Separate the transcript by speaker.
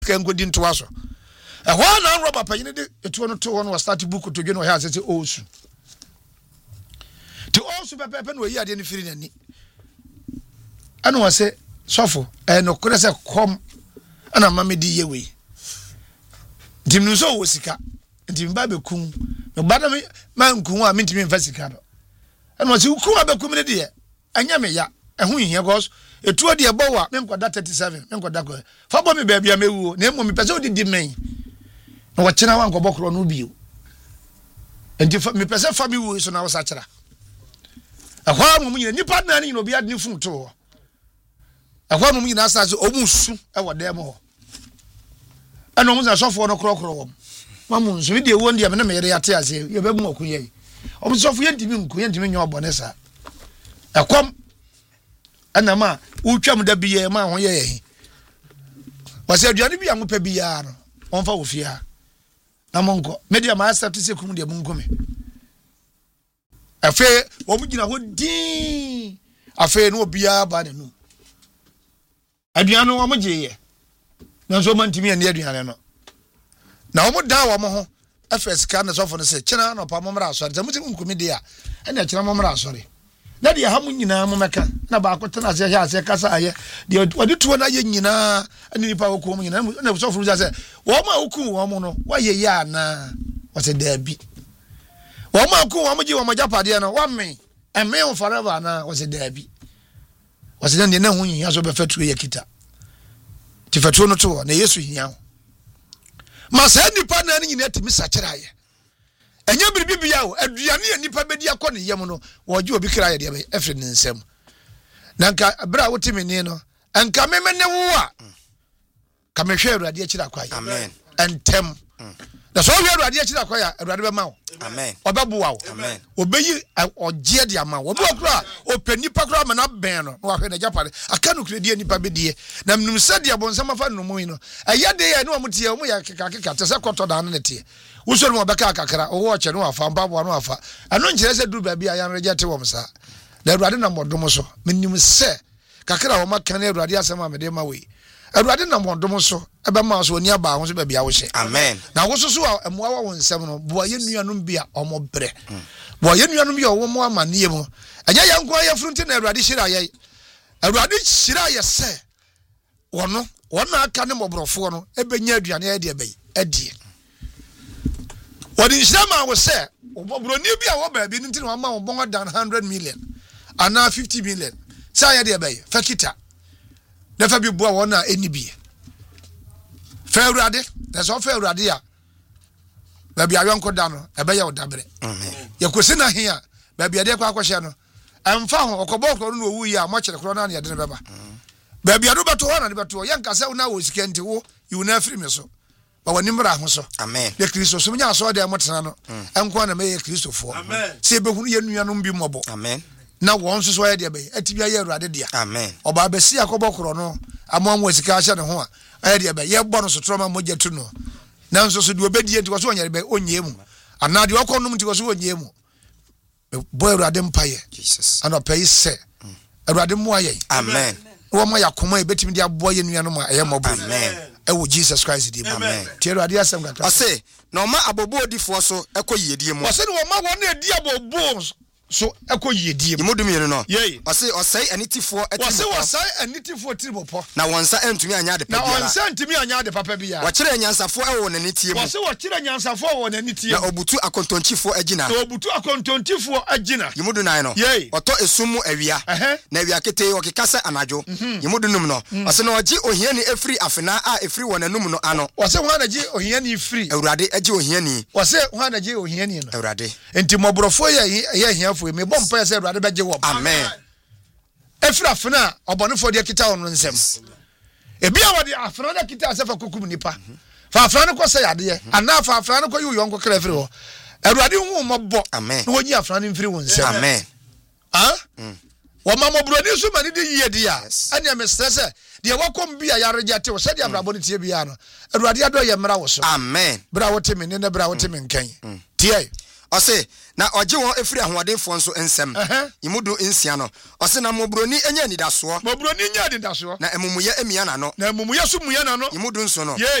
Speaker 1: can go into us. A one and rubber paying it 2 was started book to general has it also. To also be pepper where you had any feeling any. I know I say, Sofo, and no could I say, come and a mammy D away. Dimnuzo was sick. Timbabe kum no badame man kum a mentimi mfasika do eno se kum abekum ne de anya me ya ehu hia cause etuo de ebo wa me nkoda 37 me nkoda ko fa bo me ba bia mewu na emo me pese odidi men no wo kina wan ko bokro no biu enti me pese fa me wu so na wo sa kira ahwa mo nyina nipa na ni no bia de fun to ahwa mo nyina sa se omusu e wo dem ho eno mo za sofo no krokro wo mamu nso de wo ndia me na me yere ate ase ye be mu okuye obusofo ye ntimi nku ye ntimi nyo obone sa akom anama utwam da biye ma ho ye wase aduane bi anwo pa biya no onfa wo fia na monko media ma accept se kum de monko me afe wo mu gina ho din afe no biya ba ne no aduane wo mo je na so man ntimi ene aduane no na omo da wo mo ho afes ka na sofo no se kina no pa momra asori ze mutim nkumi dia ene kina momra asori na dia ha mu nyina mo meka na ba akota na se ya se kasa aye dia odi tuo na ye nyina ani nipa wo ko mo nyina na sofo ru se wo ma oku wo mo no wa ye ya na wo se da bi wo ma oku wo mo ji wo mo japade no wa me eme on forever na wo se da bi wo se na hu yin ya so be fatu ye kita ti fatu no to na yesu hian masa nipa na nyina timi sakira ye enya biribi bia o aduane ya nipa bedi akọ ne yem no woje obi kra ye de efre ne nsem na nka bra wotimi ni no nka memene wo a ka mehwe awurade akira kwa ye amen entem da so hwe awurade akira kwa ya awurade be ma wo amen obebuwa wo amen obeyi oje de ama wo bo kra opanipa kra ma na ben no wa hwe na japare aka no kredi nipa bedie na mnum sade abonsam afa no mu no eye de ye no amutie o mu ya keka tese koto da no tie wo so mo beka kakra o wo che no afa mbabo no afa ano nkire se duru ba bia ya rejete wo msa na awurade na modom so menim se kakra wo maka na awurade asema me de ma we awurade na modom so ebe ma so oni aba ho so ba bia wo hye amen na wo so so amoa wa won nsem no bo ye nuanom bia omo bre bo ye nuanom bia wo mo amane mu anya yanko ya frunti na awurade hyira ye awurade hyira ye se wono aka ne mobrofo no ebenya aduane ya de bai adie wodi hyira ma wo se obroni bia wo ba bi nti no ma wo bon dan 100 million ana 50 million sa ya de bai fakita na fa bi boa wona enibi fa awurade na so fa awurade ya ba bia yanko da no ebe ya odabre amen yakosi na hia ba bia de kwa akwhye no amfa ho okobo kro no owu ya mo kire kro na ya de beba ba bia do beto ho na de beto yanka se na wo sika nti wo yu na afiri me so ba woni mra ho so amen de Kristo so nya so de motena no enko na me ye Kristofo amen se be hunu ye nuanom bi mobo amen na won so so ya de be atibia ye awurade dia amen oba besi akobo kro no amamwo sika ahye ne ho a ya de be ye bo no so troma mogya tu no na nso so de obedie nti wo so onyare be onyemu ana de okonum nti wo so onyemu boy awurade mpaye Jesus ana pay se awurade mo aye amen wo ma yakoma e betimi de aboa ye nuanom a ye mobo amen ewo Jesus Christ di amen ti awurade asem gata ose na oma abobo odifo so ekoyedie mu ose ne wo ma wo na edi abobo so ekoyedie mu modum yene no ose osai anitifo etimo ose osai anitifo tiribopo na wonsa entumi anya de papa na wonsa entumi anya de papa bia wo kire nyansafo ewo na nitie mu ose wo kire nyansafo ewo na nitie na obutu akontonchifo agina na obutu akontonchifo agina yimudu nan no oto esumu awia na awia kete okikasa anajo yimudu num no ose na oji ohiani efri afena a efri wonanum no ano ose ho anaji ohiani efri awurade agi ohiani ose ho anaji ohiani no awurade enti mobrofo ye hia me bom pa se awurade beje wo amen efra afena obonefo de kita won nsem ebia wode afena de kita asefa kokum nipa fa afena ne ko se yade ana fa afena ne ko yu yonko kra efri ho awurade hu mobbo na wonyi afena ne mfiri won nsem amen wo mamobro ni so mani de yie dia anya me stress de wakom bia yarejate wo se de abrabo ne tie bia no awurade ado ye mra wo so amen bra wote me ne bra wote me nkan tie
Speaker 2: ɔse na ɔgye wɔn efiri ahoɔdenfo nso nsɛm imudu nsia no ɔse na mobroni enya nidasoɔ
Speaker 1: mobroni nya nidasoɔ
Speaker 2: na emumuye emia na no
Speaker 1: na emumuye so muye na no
Speaker 2: imudu nso no